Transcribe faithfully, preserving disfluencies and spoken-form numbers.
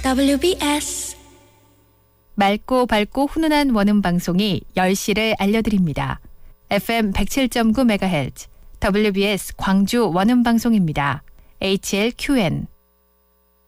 더블유비에스 맑고 밝고 훈훈한 원음 방송이 열 시를 알려드립니다. 에프엠 백칠 점 구 메가헤르츠 더블유비에스 광주 원음 방송입니다. 에이치엘큐엔